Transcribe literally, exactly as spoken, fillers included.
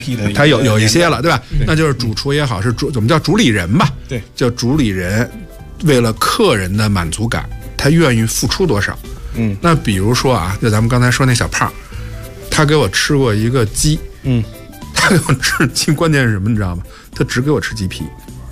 他有有一些了，对吧？对，那就是主厨也好，是主我们叫主理人吧？ 对， 叫主理人，为了客人的满足感，他愿意付出多少？ 嗯， 那比如说啊，就咱们刚才说那小胖，他给我吃过一个鸡， 嗯， 他给我吃鸡，关键是什么你知道吗？他只给我吃鸡皮。